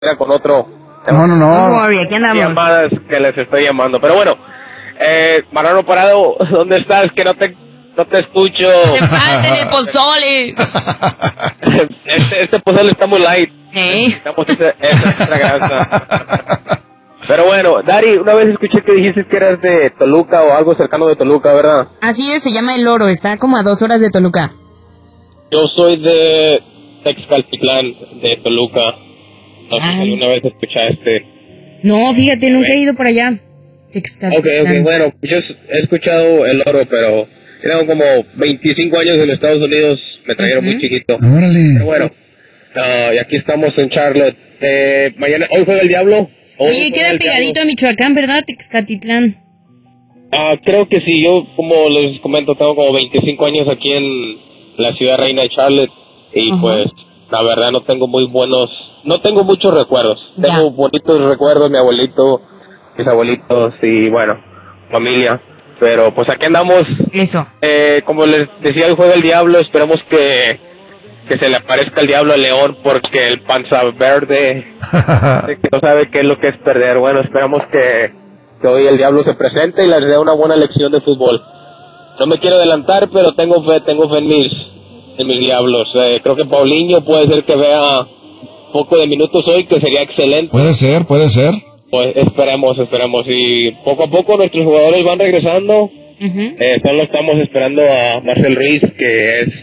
con otro. No. No worry, aquí andamos. Llamadas que les estoy llamando. Pero bueno, Mariano Parado, ¿dónde estás? Que no te escucho. ¡Se falta el pozole! Este pozole está muy light. Necesitamos esa extra grasa. Pero bueno, Dari, una vez escuché que dijiste que eras de Toluca o algo cercano de Toluca, ¿verdad? Así es, se llama El Oro, está como a 2 horas de Toluca. Yo soy de Texcaltitlán, de Toluca. No sé si alguna vez escuchaste. No, fíjate, nunca he ido por allá. Texcaltitlán. Ok, bueno, yo he escuchado El Oro, pero tengo como 25 años en Estados Unidos, me trajeron muy chiquito. Órale. Pero bueno, y aquí estamos en Charlotte. Hoy juega el Diablo. Oye, queda pegadito a Michoacán, ¿verdad? Texcaltitlán. Creo que sí, yo como les comento, tengo como 25 años aquí en la ciudad reina de Charlotte y pues la verdad no tengo muchos recuerdos. Tengo bonitos recuerdos, mi abuelito, mis abuelitos y bueno, familia. Pero pues aquí andamos. Eso. Como les decía, hoy juega el Diablo, esperemos que se le aparezca el diablo al león porque el panza verde que no sabe qué es lo que es perder. Bueno, esperamos que hoy el diablo se presente y les dé una buena lección de fútbol. No me quiero adelantar, pero tengo fe en mis diablos. Creo que Paulinho puede ser que vea poco de minutos hoy, que sería excelente. Puede ser. Pues esperemos y poco a poco nuestros jugadores van regresando. Solo estamos esperando a Marcel Ruiz, que es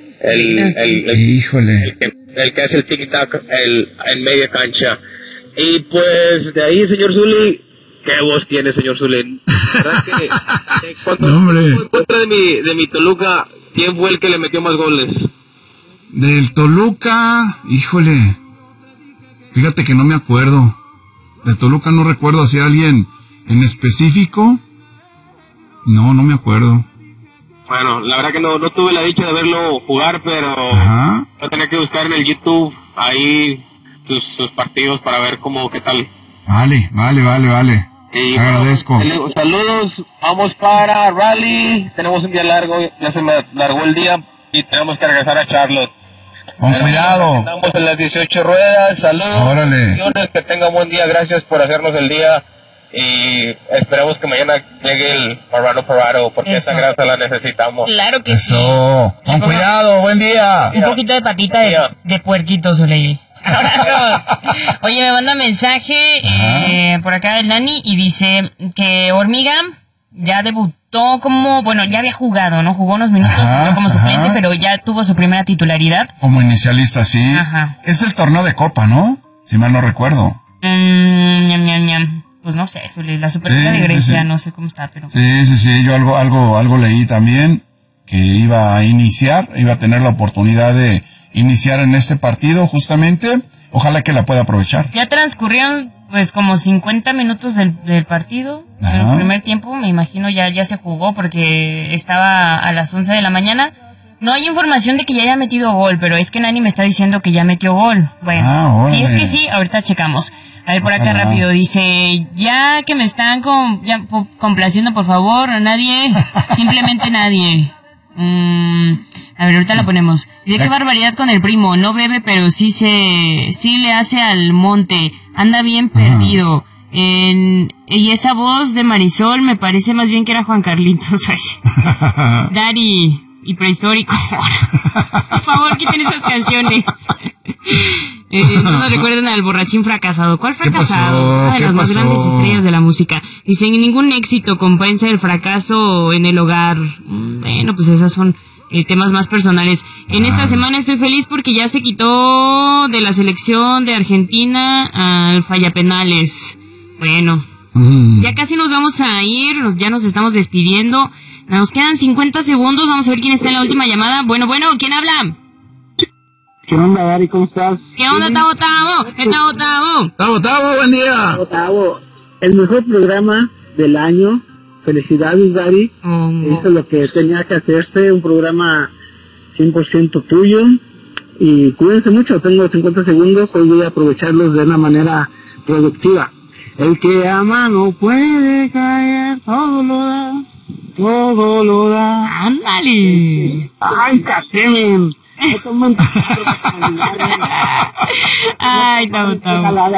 Híjole. el que hace el tic-tac en media cancha. Y pues de ahí, señor Zuli, ¿qué voz tiene, señor Zuli? ¿Verdad que cuando en contra de mi Toluca, quién fue el que le metió más goles? Del Toluca, híjole, fíjate que no me acuerdo. De Toluca no recuerdo si alguien en específico. No me acuerdo. Bueno, la verdad que no tuve la dicha de verlo jugar, pero voy a tener que buscar en el YouTube ahí sus partidos para ver qué tal. Vale. Y agradezco. Bueno, saludos, vamos para Raleigh, tenemos un día largo, ya se me largó el día y tenemos que regresar a Charlotte. Con cuidado. Estamos en las 18 ruedas, saludos. Órale. Que tenga buen día, gracias por hacernos el día. Y esperemos que mañana llegue el Mariano Parado, porque esa grasa la necesitamos. Claro que Eso. Con cuidado, buen día. Un poquito de patita de puerquito, Zuley. Abrazos. Oye, me manda mensaje por acá el Nani y dice que Hormiga ya debutó ya había jugado, ¿no? Jugó unos minutos como suplente, pero ya tuvo su primera titularidad. Como inicialista, sí. Es el torneo de Copa, ¿no? Si mal no recuerdo. Pues no sé, la Superliga de Grecia, no sé cómo está, pero... Sí, yo algo leí también, que iba a tener la oportunidad de iniciar en este partido, justamente. Ojalá que la pueda aprovechar. Ya transcurrieron, pues, como 50 minutos del partido. En el primer tiempo, me imagino, ya se jugó, porque estaba a las 11 de la mañana. No hay información de que ya haya metido gol, pero es que Nani me está diciendo que ya metió gol. Bueno, si es que sí, ahorita checamos. A ver, por acá rápido, dice, ya que me están complaciendo, por favor, nadie, simplemente nadie. A ver, ahorita la ponemos. Dice, qué barbaridad con el primo, no bebe, pero sí le hace al monte, anda bien perdido. Y esa voz de Marisol me parece más bien que era Juan Carlitos. Dari y prehistórico. Por favor, quiten esas canciones. No me recuerden al borrachín fracasado. ¿Cuál fracasado? Una de las más grandes estrellas de la música. Dicen, ningún éxito compensa el fracaso en el hogar. Bueno, pues esas son temas más personales. En esta semana estoy feliz porque ya se quitó de la selección de Argentina al fallapenales. Bueno, ya casi nos vamos a ir, ya nos estamos despidiendo. Nos quedan 50 segundos, vamos a ver quién está en la última llamada. Bueno, ¿quién habla? ¿Qué onda, Dari? ¿Cómo estás? ¿Qué onda, Tavo? Tavo, buen día. Tavo, el mejor programa del año. Felicidades, Dari. Hizo lo que tenía que hacerse, un programa 100% tuyo. Y cuídense mucho, tengo 50 segundos, hoy voy a aprovecharlos de una manera productiva. El que ama no puede caer, todo lo da. ¡Ándale! ¡Ay, Casemen! Ay, Tau.